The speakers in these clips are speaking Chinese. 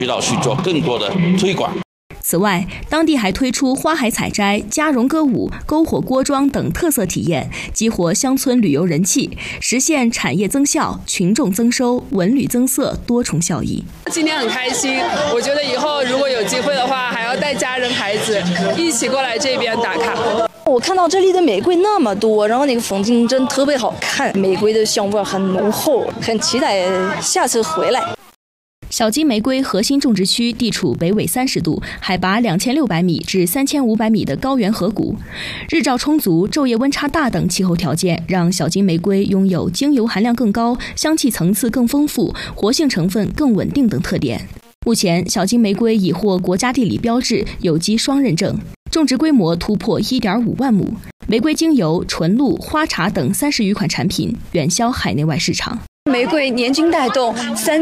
渠道去做更多的推广。 此外，当地还推出花海采摘、嘉荣歌舞、篝火锅庄等特色体验，激活乡村旅游人气，实现产业增效、群众增收、文旅增色多重效益。 今天很开心，我觉得以后如果有机会的话，还要带家人孩子一起过来这边打卡。 我看到这里的玫瑰那么多，然后那个风景真特别好看，玫瑰的香味很浓厚，很期待下次回来。 小金玫瑰核心种植区地处北纬30度，海拔2600米至3500米的高原河谷，日照充足、昼夜温差大等气候条件，让小金玫瑰拥有精油含量更高、香气层次更丰富、活性成分更稳定等特点。目前，小金玫瑰已获国家地理标志有机双认证，种植规模突破1.5万亩，玫瑰精油、纯露、花茶等30余款产品远销海内外市场。 玫瑰年均带动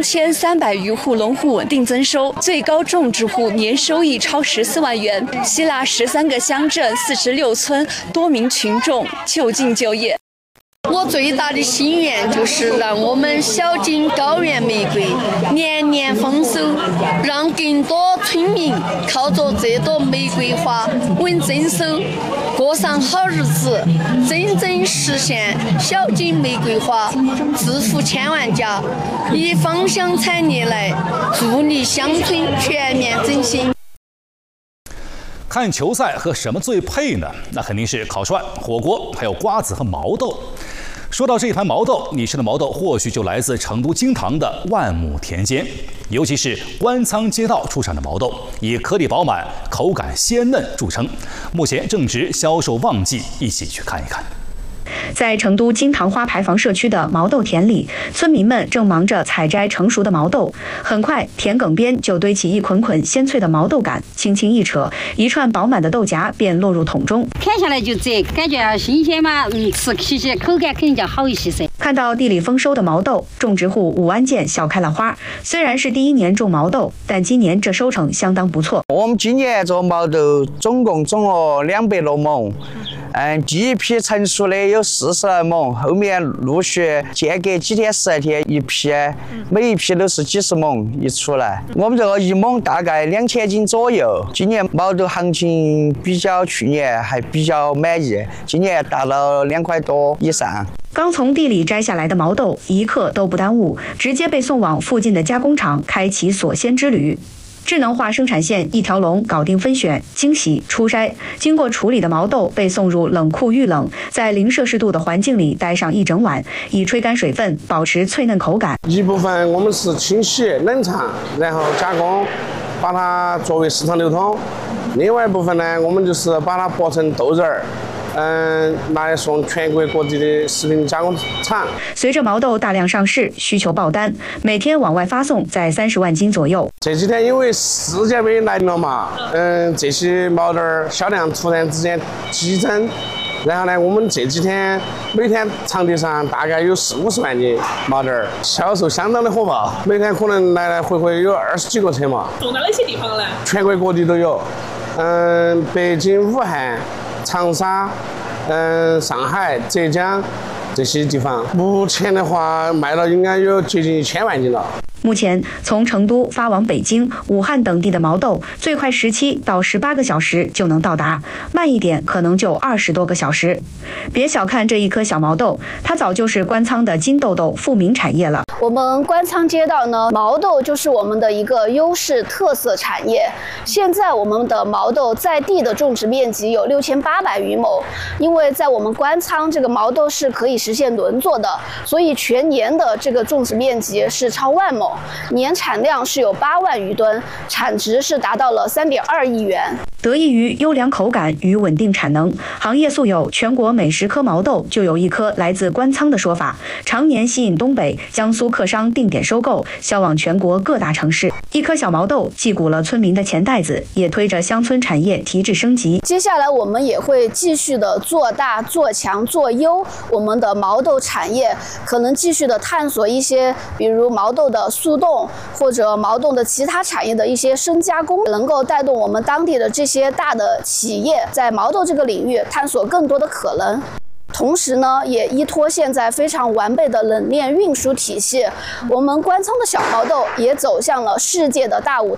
3300余户农户稳定增收，最高种植户年收益超14万元，吸纳13个乡镇、46村多名群众就近就业。 我最大的心愿就是让我们小金高原玫瑰年年丰收，让更多村民靠着这朵玫瑰花稳增收，过上好日子，真正实现小金玫瑰花致富千万家，以芳香产业来助力乡村全面振兴。 看球赛和什么最配呢？那肯定是烤串、火锅，还有瓜子和毛豆。说到这一盘毛豆，你吃的毛豆或许就来自成都金堂的万亩田间，尤其是官仓街道出产的毛豆，以颗粒饱满、口感鲜嫩著称。目前正值销售旺季，一起去看一看。 在成都金堂花牌坊社区的毛豆田里，村民们正忙着采摘成熟的毛豆。很快，田埂边就堆起一捆捆鲜脆的毛豆杆，轻轻一扯，一串饱满的豆荚便落入桶中。 砍下来就摘，感觉新鲜嘛，吃起口感肯定就好一些噻。 看到地里丰收的毛豆，种植户武安建笑开了花。虽然是第1年种毛豆，但今年这收成相当不错。 我们今年种毛豆总共种了200多亩。第一批成熟的有40来亩，后面陆续间隔几天10来天一批，每一批都是几十亩一出来。我们这个1亩大概2000斤左右。今年毛豆行情比较去年还比较满意，今年达到2块多以上。 刚从地里摘下来的毛豆，一刻都不耽误，直接被送往附近的加工厂，开启锁鲜之旅。智能化生产线一条龙搞定分选、清洗、初筛，经过处理的毛豆被送入冷库预冷，在0摄氏度的环境里待上1整晚，以吹干水分，保持脆嫩口感。 一部分我们是清洗、冷藏，然后加工，把它作为市场流通；另外一部分呢，我们就是把它剥成豆仁儿。拿来送全国各地的食品加工厂。 随着毛豆大量上市，需求爆单，每天往外发送在30万斤左右。 这几天因为世界杯来临了嘛，这些毛豆销量突然之间激增。然后呢，我们这几天每天场地上大概有40-50万斤毛豆，销售相当的火爆，每天可能来来回回有20几个车嘛。 送到哪些地方呢？ 全国各地都有，北京、武汉、长沙、上海、浙江这些地方，目前的话卖了应该有接近1000万斤了。 目前，从成都发往北京、武汉等地的毛豆，最快17到18个小时就能到达，慢一点可能就20多个小时。别小看这一颗小毛豆，它早就是官仓的金豆豆富民产业了。 我们官仓街道呢，毛豆就是我们的一个优势特色产业。现在我们的毛豆在地的种植面积有6800余亩，因为在我们官仓这个毛豆是可以实现轮作的，所以全年的这个种植面积是超万亩。年产量是有8万余吨，产值是达到了3.2亿元。 得益于优良口感与稳定产能，行业素有全国每10颗毛豆就有1颗来自官仓的说法，常年吸引东北、江苏客商定点收购，销往全国各大城市。一颗小毛豆既鼓了村民的钱袋子，也推着乡村产业提质升级。 接下来我们也会继续的做大、做强、做优我们的毛豆产业，可能继续的探索一些，比如毛豆的速冻或者毛豆的其他产业的一些深加工，能够带动我们当地的这些大的企业在毛豆这个领域探索更多的可能。 同时呢，也依托现在非常完备的冷链运输体系，我们官仓的小毛豆也走向了世界的大舞台。